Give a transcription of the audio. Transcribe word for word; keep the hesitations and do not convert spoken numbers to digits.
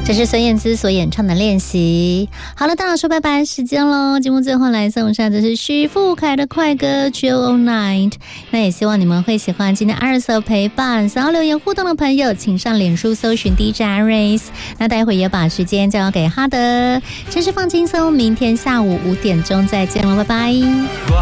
这是孙燕姿所演唱的练习。好了，到了说拜拜时间咯，节目最后来送上的是许富凯的快歌 Chill All Night。 那也希望你们会喜欢今天二手陪伴，想要留言互动的朋友请上脸书搜寻 D J Iris。 那待会也把时间交给哈德，真是放轻松，明天下午五点钟再见了，拜拜。